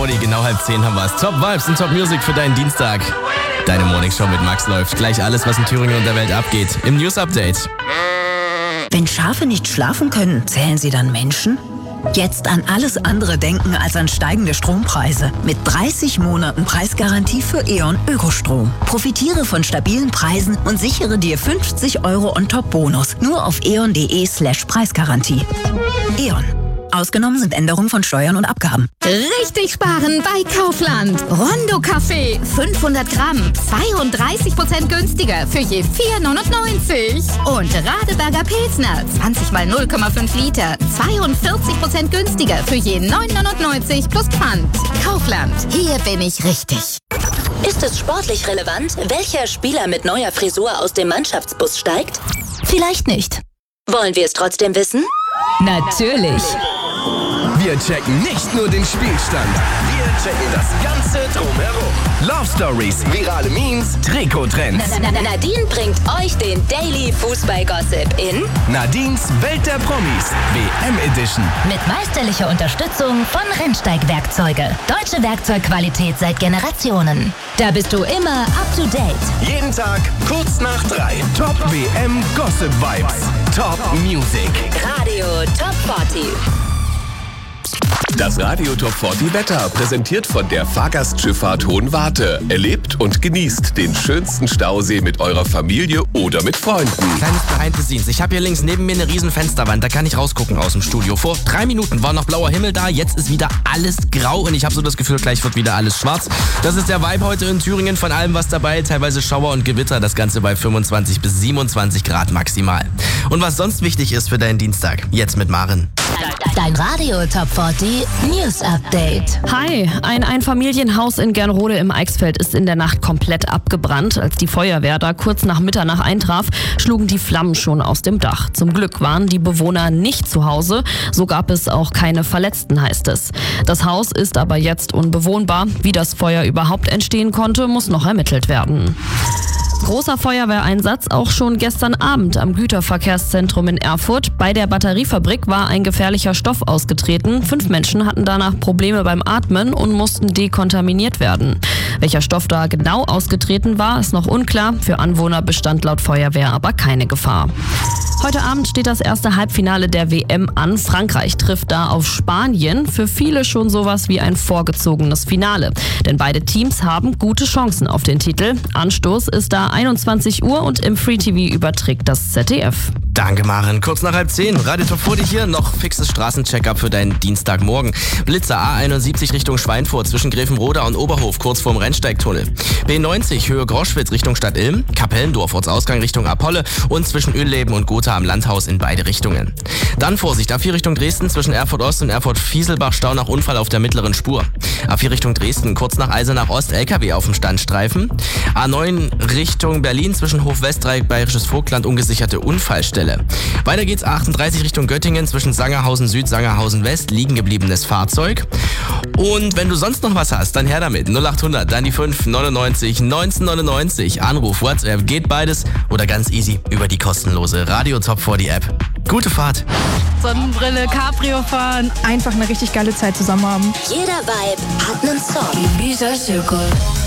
40, genau 9:30 haben wir's. Top Vibes und Top Music für deinen Dienstag. Deine Morningshow mit Max läuft. Gleich alles, was in Thüringen und der Welt abgeht. Im News Update. Wenn Schafe nicht schlafen können, zählen sie dann Menschen? Jetzt an alles andere denken als an steigende Strompreise. Mit 30 Monaten Preisgarantie für E.ON Ökostrom. Profitiere von stabilen Preisen und sichere dir 50 € On-Top-Bonus. Nur auf eon.de/Preisgarantie. E.ON. Ausgenommen sind Änderungen von Steuern und Abgaben. Richtig sparen bei Kaufland. Rondo Kaffee 500 Gramm, 32% günstiger für je 4,99. Und Radeberger Pilsner 20 mal 0,5 Liter, 42% günstiger für je 9,99 plus Pfand. Kaufland, hier bin ich richtig. Ist es sportlich relevant, welcher Spieler mit neuer Frisur aus dem Mannschaftsbus steigt? Vielleicht nicht. Wollen wir es trotzdem wissen? Natürlich. Wir checken nicht nur den Spielstand, wir checken das Ganze drumherum. Love Stories, virale Memes, Trikottrends. Nadine bringt euch den Daily Fußball-Gossip in Nadines Welt der Promis, WM Edition. Mit meisterlicher Unterstützung von Rennsteig-Werkzeuge. Deutsche Werkzeugqualität seit Generationen. Da bist du immer up to date. Jeden Tag kurz nach 3. Top WM Gossip Vibes. Top Music. Radio Top 40. Das Radio Top 40 Wetter, präsentiert von der Fahrgastschifffahrt Hohenwarte. Erlebt und genießt den schönsten Stausee mit eurer Familie oder mit Freunden. Kleines Behind the Scenes. Ich habe hier links neben mir eine riesen Fensterwand. Da kann ich rausgucken aus dem Studio. Vor 3 Minuten war noch blauer Himmel da. Jetzt ist wieder alles grau und ich habe so das Gefühl, gleich wird wieder alles schwarz. Das ist der Vibe heute in Thüringen. Von allem was dabei. Teilweise Schauer und Gewitter. Das Ganze bei 25 bis 27 Grad maximal. Und was sonst wichtig ist für deinen Dienstag. Jetzt mit Maren. Dein Radio Top 40 News Update. Hi, ein Einfamilienhaus in Gernrode im Eichsfeld ist in der Nacht komplett abgebrannt. Als die Feuerwehr da kurz nach Mitternacht eintraf, schlugen die Flammen schon aus dem Dach. Zum Glück waren die Bewohner nicht zu Hause. So gab es auch keine Verletzten, heißt es. Das Haus ist aber jetzt unbewohnbar. Wie das Feuer überhaupt entstehen konnte, muss noch ermittelt werden. Großer Feuerwehreinsatz auch schon gestern Abend am Güterverkehrszentrum in Erfurt. Bei der Batteriefabrik war ein gefährlicher Stoff ausgetreten. 5 Menschen hatten danach Probleme beim Atmen und mussten dekontaminiert werden. Welcher Stoff da genau ausgetreten war, ist noch unklar. Für Anwohner bestand laut Feuerwehr aber keine Gefahr. Heute Abend steht das erste Halbfinale der WM an. Frankreich trifft da auf Spanien. Für viele schon sowas wie ein vorgezogenes Finale. Denn beide Teams haben gute Chancen auf den Titel. Anstoß ist da 21 Uhr und im Free TV überträgt das ZDF. Danke, Maren. Kurz nach 9:30. Radio Top 40 hier. Noch fixes Straßencheck-up für deinen Dienstagmorgen. Blitzer A71 Richtung Schweinfurt zwischen Grevenroda und Oberhof, kurz vorm Rennsteigtunnel. B90 Höhe Groschwitz Richtung Stadt Ilm. Kapellendorf Ortsausgang Richtung Apolle und zwischen Ölleben und Gotha am Landhaus in beide Richtungen. Dann Vorsicht, A4 Richtung Dresden zwischen Erfurt Ost und Erfurt Fieselbach, Stau nach Unfall auf der mittleren Spur. A4 Richtung Dresden, kurz nach Eisenach Ost, LKW auf dem Standstreifen. A9 Richtung Berlin zwischen Hof Westdreieck, Bayerisches Vogtland, ungesicherte Unfallstelle. Weiter geht's A38 Richtung Göttingen zwischen Sangerhausen Süd, Sangerhausen West, liegen gebliebenes Fahrzeug. Und wenn du sonst noch was hast, dann her damit. 0800, dann die 5 99 1999. Anruf, WhatsApp, geht beides oder ganz easy über die kostenlose Radio Top 40 App. Gute Fahrt. Sonnenbrille, Cabrio fahren, einfach eine richtig geile Zeit zusammen haben. jeder Vibe hat einen Song.